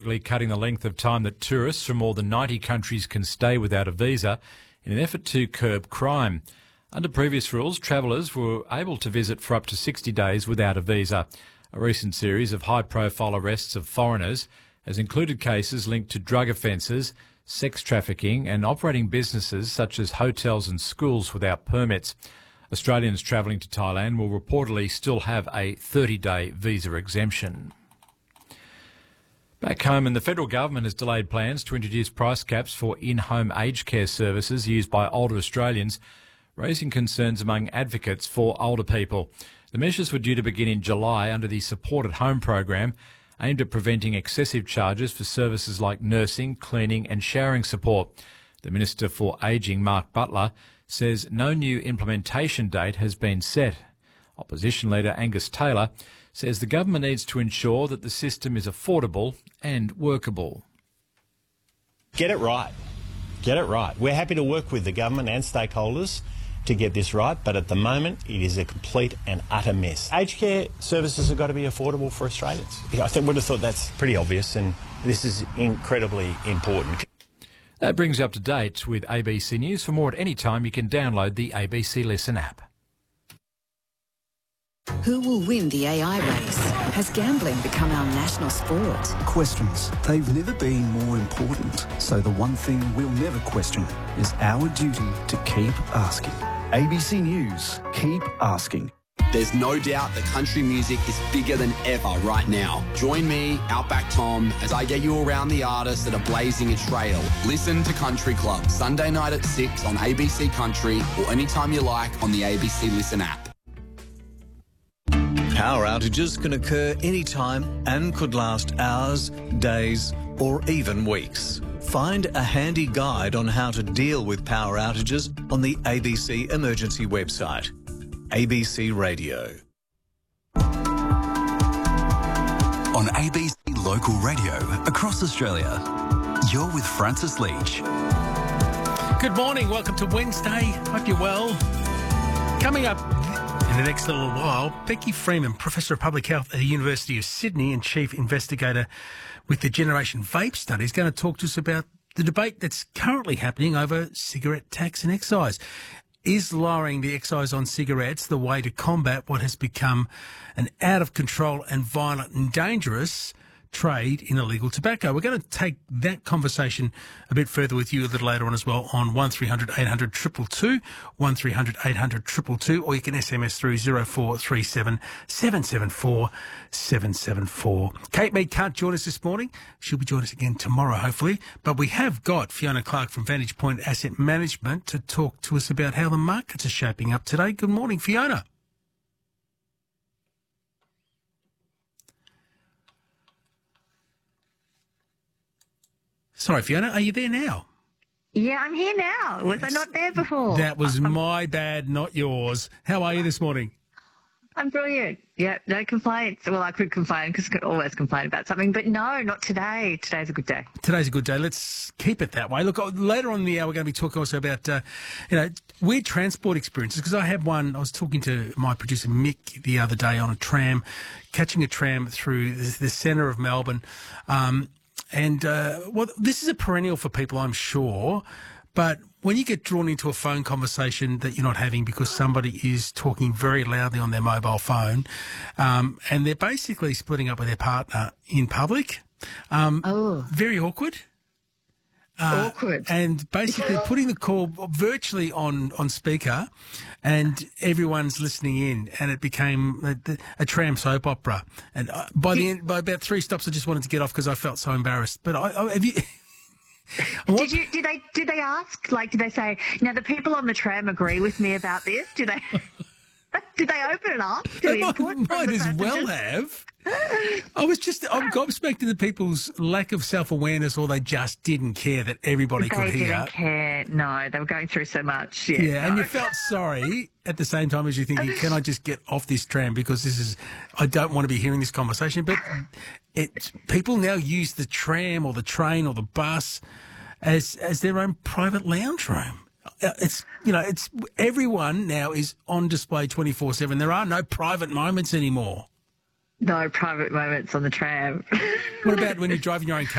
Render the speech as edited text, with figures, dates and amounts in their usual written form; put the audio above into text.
drastically cutting the length of time that tourists from more than 90 countries can stay without a visa in an effort to curb crime. Under previous rules, travellers were able to visit for up to 60 days without a visa. A recent series of high-profile arrests of foreigners has included cases linked to drug offences, sex trafficking and operating businesses such as hotels and schools without permits. Australians travelling to Thailand will reportedly still have a 30-day visa exemption. Back home, and the federal government has delayed plans to introduce price caps for in-home aged care services used by older Australians, raising concerns among advocates for older people. The measures were due to begin in July under the Support at Home program, aimed at preventing excessive charges for services like nursing, cleaning and showering support. The Minister for Ageing, Mark Butler, says no new implementation date has been set. Opposition leader Angus Taylor says the government needs to ensure that the system is affordable and workable. Get it right. Get it right. We're happy to work with the government and stakeholders to get this right, but at the moment it is a complete and utter mess. Aged care services have got to be affordable for Australians. I think we'd have thought that's pretty obvious, and this is incredibly important. That brings you up to date with ABC News. For more at any time, you can download the ABC Listen app. Who will win the AI race? Has gambling become our national sport? Questions. They've never been more important. So the one thing we'll never question is our duty to keep asking. ABC News. Keep asking. There's no doubt that country music is bigger than ever right now. Join me, Outback Tom, as I get you around the artists that are blazing a trail. Listen to Country Club, Sunday night at 6 on ABC Country or anytime you like on the ABC Listen app. Power outages can occur anytime and could last hours, days or even weeks. Find a handy guide on how to deal with power outages on the ABC Emergency website. ABC Radio. On ABC Local Radio across Australia, you're with Francis Leach. Good morning. Welcome to Wednesday. Hope you're well. Coming up in the next little while, Becky Freeman, Professor of Public Health at the University of Sydney and Chief Investigator with the Generation Vape Study, is going to talk to us about the debate that's currently happening over cigarette tax and excise. Is lowering the excise on cigarettes the way to combat what has become an out-of-control and violent and dangerous trade in illegal tobacco? We're going to take that conversation a bit further with you a little later on as well on 1300 800 222, 1300 800 222, or you can SMS through 0437 774 774. Kate Mead can't join us this morning. She'll be joining us again tomorrow, hopefully. But we have got Fiona Clark from Vantage Point Asset Management to talk to us about how the markets are shaping up today. Good morning, Fiona. Sorry, Fiona, are you there now? Yeah, I'm here now. Was I not there before? That was my bad, not yours. How are you this morning? I'm brilliant. Yeah, no complaints. Well, I could complain because I could always complain about something, but no, not today. Today's a good day. Today's a good day. Let's keep it that way. Look, later on in the hour, we're going to be talking also about, weird transport experiences, because I had one. I was talking to my producer, Mick, the other day on a tram, catching a tram through the centre of Melbourne. This is a perennial for people, I'm sure, but when you get drawn into a phone conversation that you're not having because somebody is talking very loudly on their mobile phone, and they're basically splitting up with their partner in public, very awkward. Awkward. And basically putting the call virtually on speaker, and everyone's listening in, and it became a tram soap opera. And by about 3 stops, I just wanted to get off because I felt so embarrassed. But have you? Did they ask? Like, did they say, now the people on the tram agree with me about this? Did they open it up to input? Might as well have. I'm gobsmacked at the people's lack of self-awareness, or they just didn't care that everybody could hear. They didn't care. No, they were going through so much. And you felt sorry at the same time as you're thinking, can I just get off this tram because I don't want to be hearing this conversation. But people now use the tram or the train or the bus as their own private lounge room. It's everyone now is on display 24/7. There are no private moments anymore. No private moments on the tram. What about when you're driving your own car?